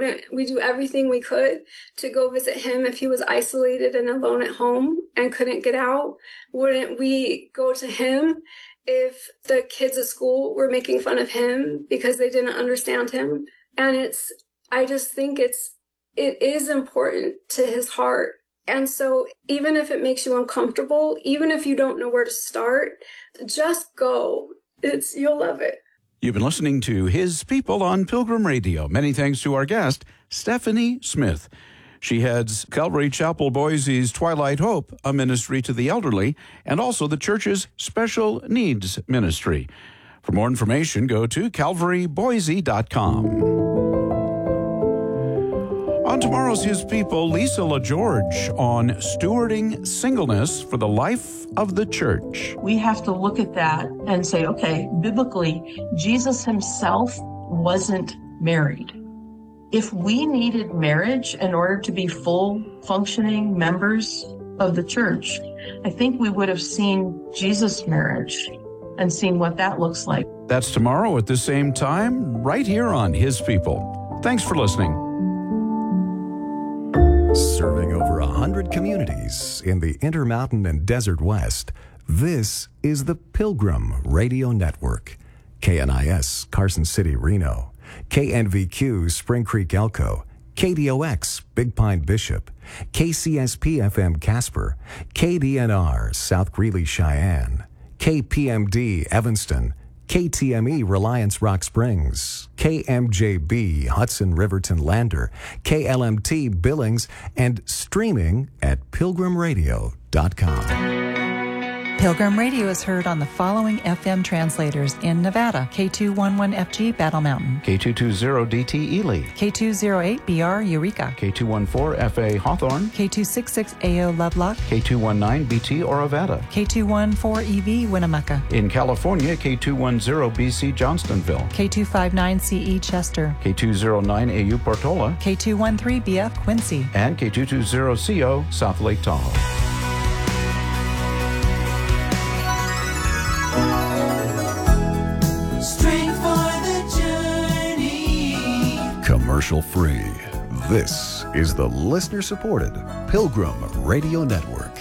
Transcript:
wouldn't we do everything we could to go visit him if he was isolated and alone at home and couldn't get out? Wouldn't we go to him if the kids at school were making fun of him because they didn't understand him? And I just think it is important to his heart. And so even if it makes you uncomfortable, even if you don't know where to start, just go. You'll love it. You've been listening to His People on Pilgrim Radio. Many thanks to our guest, Stephanie Smith. She heads Calvary Chapel Boise's Twilight Hope, a ministry to the elderly, and also the church's Special Needs Ministry. For more information, go to calvaryboise.com. On tomorrow's His People, Lisa LaGeorge on stewarding singleness for the life of the church. We have to look at that and say, okay, biblically, Jesus himself wasn't married. If we needed marriage in order to be full functioning members of the church, I think we would have seen Jesus' marriage and seen what that looks like. That's tomorrow at the same time, right here on His People. Thanks for listening. Serving over 100 communities in the Intermountain and Desert West, this is the Pilgrim Radio Network. KNIS, Carson City, Reno. KNVQ, Spring Creek, Elko. KDOX, Big Pine, Bishop. KCSP-FM, Casper. KDNR, South Greeley, Cheyenne. KPMD, Evanston. KTME, Reliance Rock Springs, KMJB, Hudson Riverton Lander, KLMT, Billings, and streaming at pilgrimradio.com. Pilgrim Radio is heard on the following FM translators in Nevada: K211FG Battle Mountain, K220DT Ely, K208BR Eureka, K214FA Hawthorne, K266AO Lovelock, K219BT Orovada, K214EV Winnemucca, in California, K210BC Johnstonville, K259CE Chester, K209AU Portola, K213BF Quincy, and K220CO South Lake Tahoe. Commercial free. This is the listener-supported Pilgrim Radio Network.